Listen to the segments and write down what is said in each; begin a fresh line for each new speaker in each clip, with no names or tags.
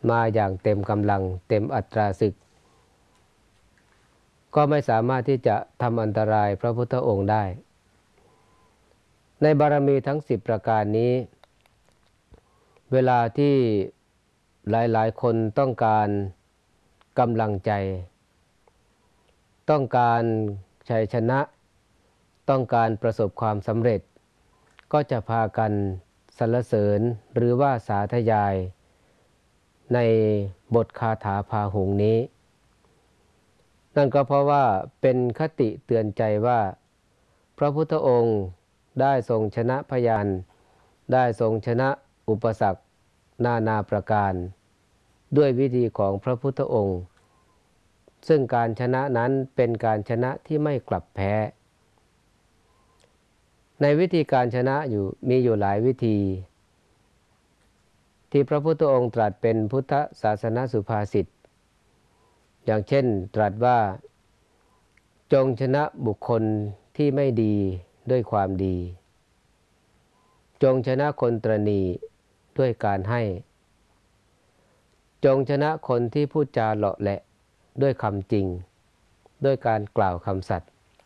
มาอย่างเต็มกำลังเต็มอัตราศึกก็ไม่สามารถที่จะทำอันตรายพระพุทธองค์ได้ในบารมีทั้ง10ประการนี้เวลาที่หลายๆคนต้องการกำลังใจต้องการชัยชนะต้องการประสบความสำเร็จก็จะพากันสรรเสริญหรือว่าสาธยายในบทคาถาพาหุงนี้นั่นก็เพราะว่าเป็นคติเตือนใจว่าพระพุทธองค์ได้ทรงชนะพยานได้ทรงชนะอุปสรรคนาประการด้วยวิธีของพระพุทธองค์ซึ่งการชนะนั้นเป็นการชนะที่ไม่กลับแพ้ในวิธีการชนะมีอยู่หลายวิธีที่พระพุทธองค์ตรัสเป็นพุทธศาสนสุภาษิตอย่างเช่นตรัสว่าจงชนะบุคคลที่ไม่ดีด้วยความดีจงชนะคนตระหนี่ด้วยการให้จงชนะคนที่พูดจาเหลาะแหละด้วยคำจริงด้วยการกล่าวคำสัตย์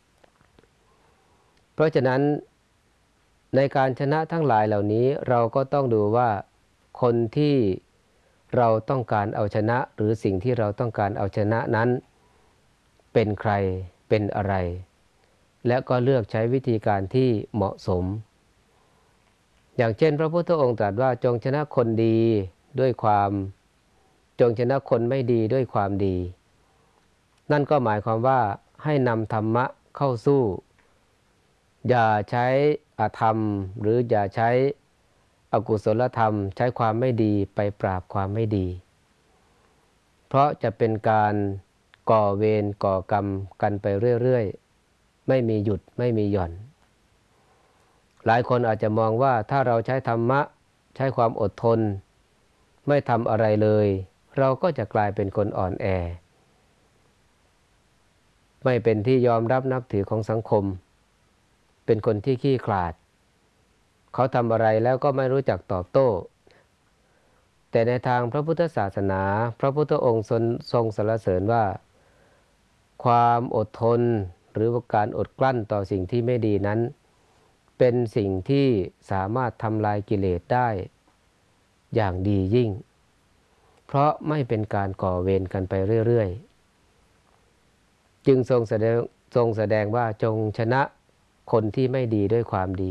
เพราะฉะนั้นในการชนะทั้งหลายเหล่านี้เราก็ต้องดูว่าคนที่เราต้องการเอาชนะหรือสิ่งที่เราต้องการเอาชนะนั้นเป็นใครเป็นอะไรและก็เลือกใช้วิธีการที่เหมาะสมอย่างเช่นพระพุทธองค์ตรัสว่าจงชนะคนดีด้วยความจงชนะคนไม่ดีด้วยความดีนั่นก็หมายความว่าให้นำธรรมะเข้าสู้อย่าใช้อธรรมหรืออย่าใช้อกุศลธรรมใช้ความไม่ดีไปปราบความไม่ดีเพราะจะเป็นการก่อเวรก่อกรรมกันไปเรื่อยๆไม่มีหยุดไม่มีหย่อนหลายคนอาจจะมองว่าถ้าเราใช้ธรรมะใช้ความอดทนไม่ทำอะไรเลยเราก็จะกลายเป็นคนอ่อนแอไม่เป็นที่ยอมรับนับถือของสังคมเป็นคนที่ขี้ขลาดเขาทำอะไรแล้วก็ไม่รู้จักตอบโต้แต่ในทางพระพุทธศาสนาพระพุทธองค์ทรงสรรเสริญว่าความอดทนหรือการอดกลั้นต่อสิ่งที่ไม่ดีนั้นเป็นสิ่งที่สามารถทำลายกิเลสได้อย่างดียิ่งเพราะไม่เป็นการก่อเวรกันไปเรื่อยๆจึงทรงแสดงว่าจงชนะคนที่ไม่ดีด้วยความดี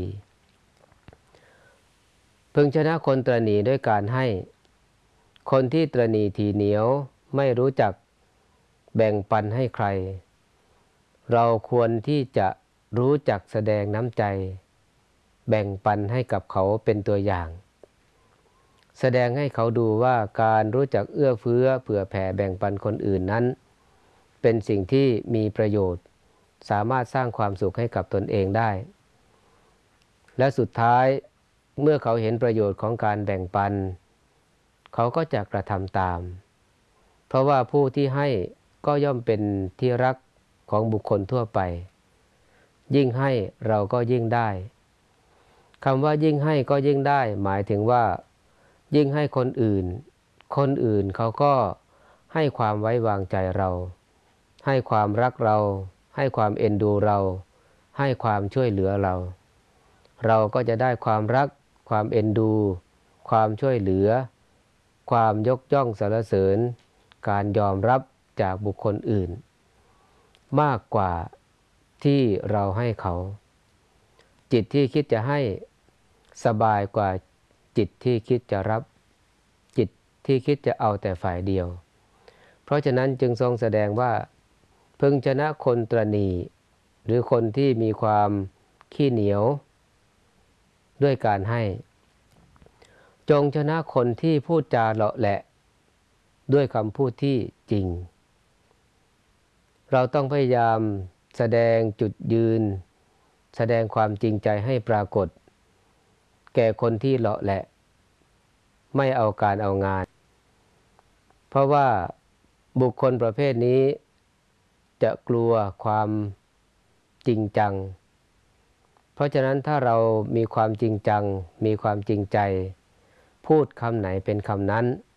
พึงชนะคนตระหนี่ด้วยการให้คนที่ตระหนี่ทีเหนียวไม่รู้จักแบ่งปันให้ใครเราควรที่จะรู้จักแสดงน้ำใจแบ่งปันให้กับเขาเป็นตัวอย่างแสดงให้เขาดูว่าการรู้จักเอื้อเฟื้อเผื่อแผ่แบ่งปันคนอื่นนั้นเป็นสิ่งที่มีประโยชน์สามารถสร้างความสุขให้กับตนเองได้และสุดท้ายเมื่อเขาเห็นประโยชน์ของการแบ่งปันเขาก็จะกระทำตามเพราะว่าผู้ที่ให้ก็ย่อมเป็นที่รักของบุคคลทั่วไปยิ่งให้เราก็ยิ่งได้คำว่ายิ่งให้ก็ยิ่งได้หมายถึงว่ายิ่งให้คนอื่นเขาก็ให้ความไว้วางใจเราให้ความรักเราให้ความเอ็นดูเราให้ความช่วยเหลือเราก็จะได้ความรักความเอ็นดูความช่วยเหลือความยกย่องสรรเสริญการยอมรับจากบุคคลอื่นมากกว่าที่เราให้เขาจิตที่คิดจะให้สบายกว่าจิตที่คิดจะรับจิตที่คิดจะเอาแต่ฝ่ายเดียวเพราะฉะนั้นจึงทรงแสดงว่าพึงชนะคนตระหนี่หรือคนที่มีความขี้เหนียวด้วยการให้จงชนะคนที่พูดจาเหลาะแหละด้วยคำพูดที่จริงเราต้องพยายามแสดงจุดยืนแสดงความจริงใจให้ปรากฏแก่คนที่เหลาะแหละไม่เอาการเอางานเพราะว่าบุคคลประเภทนี้จะกลัวความจริงจังเพราะฉะนั้นถ้าเรามีความจริงจังมีความจริงใจพูดคำไหนเป็นคำนั้น